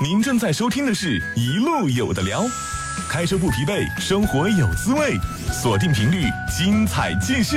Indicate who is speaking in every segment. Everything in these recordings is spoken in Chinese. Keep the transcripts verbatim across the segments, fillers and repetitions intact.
Speaker 1: 您正在收听的是一路有的聊，开车不疲惫，生活有滋味，锁定频率，精彩继续。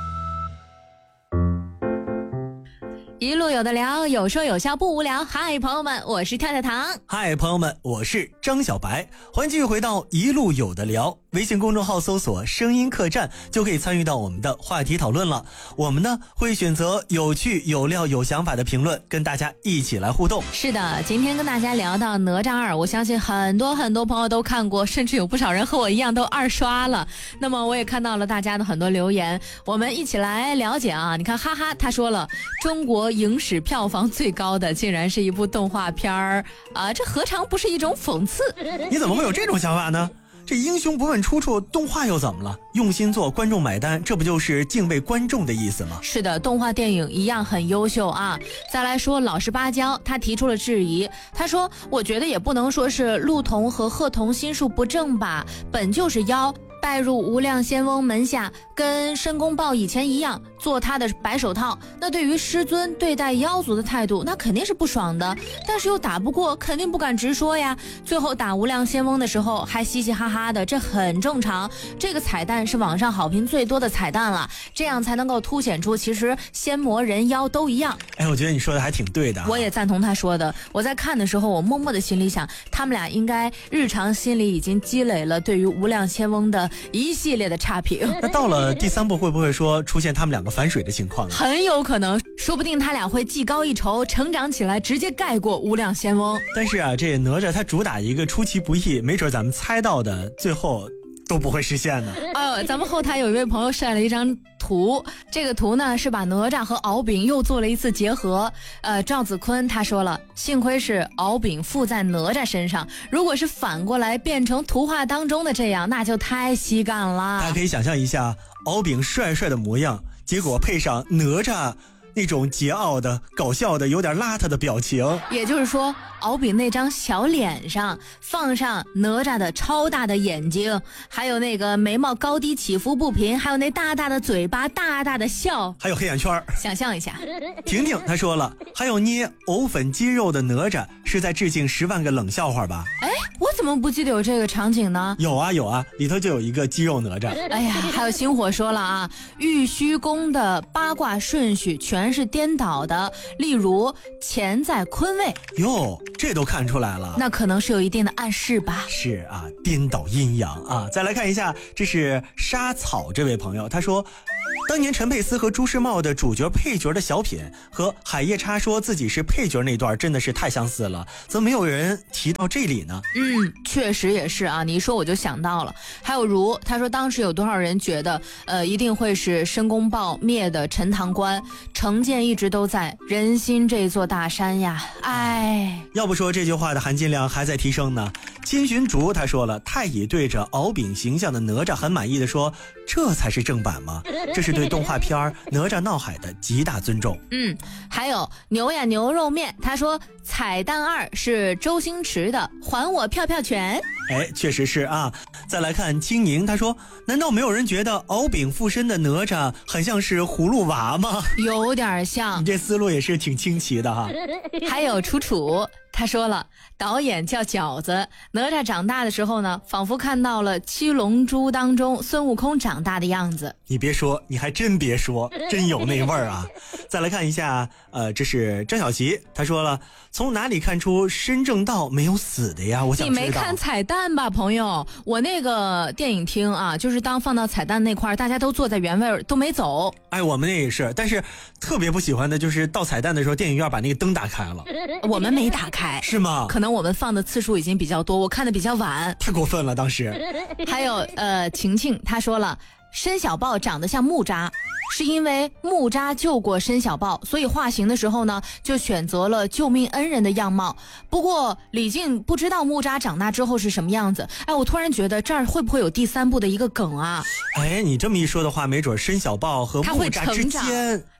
Speaker 2: 一路有的聊，有说有笑不无聊。嗨，朋友们，我是跳跳糖。
Speaker 3: 嗨，朋友们，我是张小白。欢迎继续回到一路有的聊，微信公众号搜索声音客栈就可以参与到我们的话题讨论了。我们呢会选择有趣有料有想法的评论跟大家一起来互动。
Speaker 2: 是的，今天跟大家聊到哪吒二，我相信很多很多朋友都看过，甚至有不少人和我一样都二刷了。那么我也看到了大家的很多留言，我们一起来了解啊。你看哈哈他说了，中国影史票房最高的竟然是一部动画片儿啊，这何尝不是一种讽刺？
Speaker 3: 你怎么会有这种想法呢？这英雄不问出处，动画又怎么了？用心做，观众买单，这不就是敬畏观众的意思吗？
Speaker 2: 是的，动画电影一样很优秀啊。再来说老实巴交，他提出了质疑，他说我觉得也不能说是陆童和贺童心术不正吧，本就是妖，拜入无量仙翁门下，跟申公豹以前一样做他的白手套，那对于师尊对待妖族的态度那肯定是不爽的，但是又打不过，肯定不敢直说呀。最后打无量仙翁的时候还嘻嘻哈哈的，这很正常，这个彩蛋是网上好评最多的彩蛋了，这样才能够凸显出其实仙魔人妖都一样。
Speaker 3: 哎，我觉得你说的还挺对的、啊、
Speaker 2: 我也赞同他说的。我在看的时候，我默默的心里想，他们俩应该日常心里已经积累了对于无量仙翁的一系列的差评。
Speaker 3: 那到了第三部会不会说出现他们两个反水的情况呢？
Speaker 2: 很有可能，说不定他俩会技高一筹，成长起来直接盖过无量仙翁。
Speaker 3: 但是啊，这哪吒他主打一个出其不意，没准咱们猜到的最后都不会实现呢。
Speaker 2: 呃，咱们后台有一位朋友晒了一张图，这个图呢是把哪吒和敖丙又做了一次结合。呃，赵子坤他说了，幸亏是敖丙附在哪吒身上，如果是反过来变成图画当中的这样，那就太稀罕了。
Speaker 3: 大家可以想象一下，敖丙帅帅的模样，结果配上哪吒那种桀骜的、搞笑的、有点邋遢的表情，
Speaker 2: 也就是说，敖丙那张小脸上放上哪吒的超大的眼睛，还有那个眉毛高低起伏不平，还有那大大的嘴巴，大大的笑，
Speaker 3: 还有黑眼圈。
Speaker 2: 想象一下。
Speaker 3: 婷婷她说了，还有捏藕粉鸡肉的哪吒是在致敬十万个冷笑话吧？
Speaker 2: 哎，我怎么不记得有这个场景呢？
Speaker 3: 有啊有啊，里头就有一个鸡肉哪吒。
Speaker 2: 哎呀，还有星火说了啊，玉虚宫的八卦顺序全是颠倒的，例如钱在坤位。
Speaker 3: 哟，这都看出来了，
Speaker 2: 那可能是有一定的暗示吧。
Speaker 3: 是啊，颠倒阴阳啊。再来看一下，这是沙草这位朋友，他说当年陈佩斯和朱时茂的主角配角的小品和海夜叉说自己是配角那段真的是太相似了，怎么没有人提到这里呢？
Speaker 2: 嗯，确实也是啊，你一说我就想到了。还有如他说当时有多少人觉得呃一定会是申公豹灭的陈塘关，成见一直都在人心这座大山呀。哎，
Speaker 3: 要不说这句话的含金量还在提升呢。金寻竹他说了，太乙对着敖丙形象的哪吒很满意的说，这才是正版吗？这是对动画片哪吒闹海的极大尊重。
Speaker 2: 嗯，还有牛呀牛肉面他说彩蛋二是周星驰的还我票票拳。
Speaker 3: 哎，确实是啊。再来看青宁他说，难道没有人觉得敖丙附身的哪吒很像是葫芦娃吗？
Speaker 2: 有点像。
Speaker 3: 你这思路也是挺清奇的哈。
Speaker 2: 还有楚楚他说了，导演叫饺子，哪吒长大的时候呢，仿佛看到了七龙珠当中孙悟空长大的样子。
Speaker 3: 你别说，你还真别说，真有那味儿啊。再来看一下，呃，这是张小琪，他说了，从哪里看出申正道没有死的呀？我想知道。
Speaker 2: 你没看彩蛋吧，朋友？我那个电影厅啊，就是当放到彩蛋那块，大家都坐在原位都没走。
Speaker 3: 哎，我们那也是，但是特别不喜欢的就是到彩蛋的时候，电影院把那个灯打开了。
Speaker 2: 我们没打开。
Speaker 3: 是吗？
Speaker 2: 可能我们放的次数已经比较多，我看的比较晚。
Speaker 3: 太过分了，当时。
Speaker 2: 还有呃，晴晴她说了，申小豹长得像木吒，是因为木吒救过申小豹，所以化形的时候呢，就选择了救命恩人的样貌。不过李靖不知道木吒长大之后是什么样子。哎，我突然觉得这儿会不会有第三部的一个梗啊？
Speaker 3: 哎，你这么一说的话，没准申小豹和木吒之间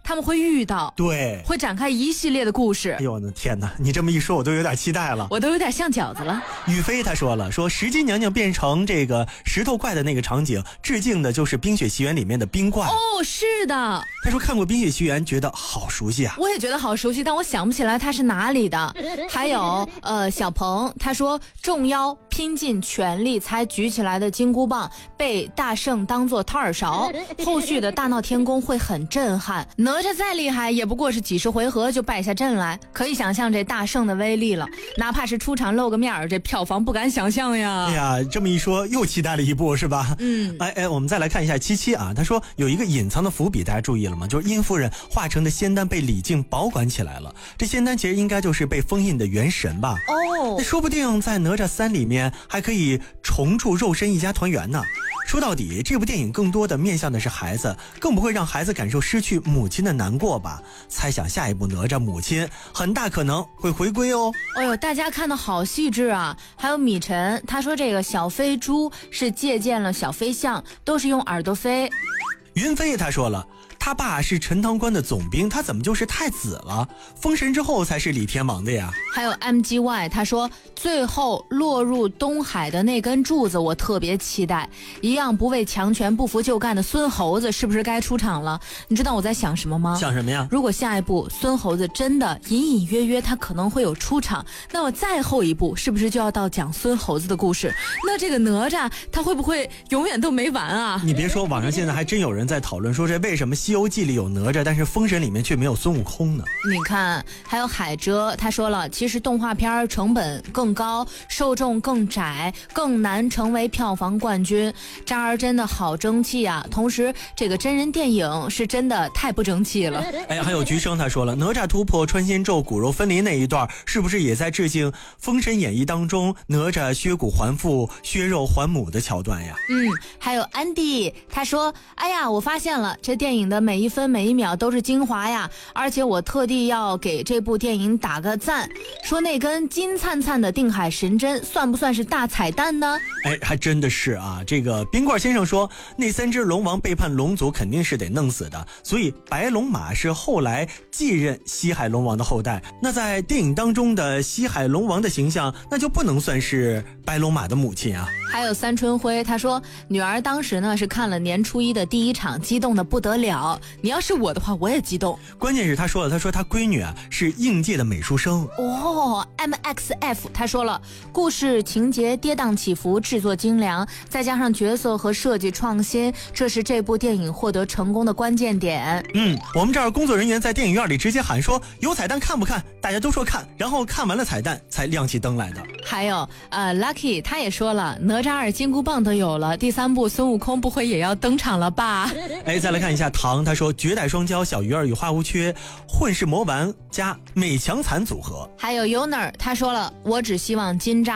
Speaker 2: 他们会遇到，
Speaker 3: 对，
Speaker 2: 会展开一系列的故事。
Speaker 3: 哎呦我的天哪，你这么一说我都有点期待了，
Speaker 2: 我都有点像饺子了。
Speaker 3: 宇飞他说了，说石矶娘娘变成这个石头怪的那个场景，致敬的就是《冰雪奇缘》里面的冰怪。
Speaker 2: 哦，是的。
Speaker 3: 他说看过《冰雪奇缘》，觉得好熟悉啊。
Speaker 2: 我也觉得好熟悉，但我想不起来它是哪里的。还有呃，小鹏他说众妖拼尽全力才举起来的金箍棒被大圣当作掏耳勺，后续的大闹天宫会很震撼。哪吒再厉害也不过是几十回合就败下阵来，可以想象这大圣的威力了。哪怕是出场露个面，这票房不敢想象呀。
Speaker 3: 哎呀，这么一说又期待了一部是吧？
Speaker 2: 嗯，
Speaker 3: 哎哎，我们再来看一下七七啊，他说有一个隐藏的伏笔，大家注意了吗？就是殷夫人化成的仙丹被李靖保管起来了，这仙丹其实应该就是被封印的元神吧？
Speaker 2: 哦，
Speaker 3: 那说不定在哪吒三里面还可以重铸肉身一家团圆呢。说到底，这部电影更多的面向的是孩子，更不会让孩子感受失去母亲的难过吧。猜想下一部哪吒母亲很大可能会回归哦。
Speaker 2: 哎呦，大家看得好细致啊！还有米晨，他说这个小飞猪是借鉴了小飞象，都是用耳朵飞。
Speaker 3: 云飞他说了，他爸是陈塘关的总兵，他怎么就是太子了？封神之后才是李天王的呀。
Speaker 2: 还有 M G Y 他说最后落入东海的那根柱子我特别期待，一样不畏强权不服就干的孙猴子是不是该出场了？你知道我在想什么吗？
Speaker 3: 想什么呀？
Speaker 2: 如果下一步孙猴子真的隐隐约约他可能会有出场，那么再后一步是不是就要到讲孙猴子的故事？那这个哪吒他会不会永远都没完啊？
Speaker 3: 你别说，网上现在还真有人在讨论说，这为什么西游记里有哪吒，但是封神里面却没有孙悟空呢？
Speaker 2: 你看，还有海蜇他说了，其实动画片成本更高，受众更窄，更难成为票房冠军。渣儿真的好争气啊！同时这个真人电影是真的太不争气了。
Speaker 3: 哎，还有菊生他说了，哪吒突破穿仙咒骨肉分离那一段是不是也在致敬封神演义当中哪吒削骨还父削肉还母的桥段呀？
Speaker 2: 嗯，还有安迪他说，哎呀，我发现了，这电影的每一分每一秒都是精华呀，而且我特地要给这部电影打个赞，说那根金灿灿的定海神针算不算是大彩蛋呢？
Speaker 3: 哎，还真的是啊。这个冰棍先生说，那三只龙王背叛龙族肯定是得弄死的，所以白龙马是后来继任西海龙王的后代。那在电影当中的西海龙王的形象，那就不能算是白龙马的母亲啊。
Speaker 2: 还有三春辉他说，女儿当时呢是看了年初一的第一场，激动的不得了，你要是我的话我也激动。
Speaker 3: 关键是他说了，他说他闺女啊是应届的美术生
Speaker 2: 哦。 M X F 他说了，故事情节跌宕起伏，制作精良，再加上角色和设计创新，这是这部电影获得成功的关键点。
Speaker 3: 嗯，我们这儿工作人员在电影院里直接喊说有彩蛋看不看，大家都说看，然后看完了彩蛋才亮起灯来的。
Speaker 2: 还有呃 Lucky 他也说了，哪吒二金箍棒都有了，第三部孙悟空不会也要登场了吧？
Speaker 3: 哎，再来看一下唐，他说绝代双骄小鱼儿与花无缺混世魔丸加美强惨组合。
Speaker 2: 还有 Yoner 他说了，我只希望金吒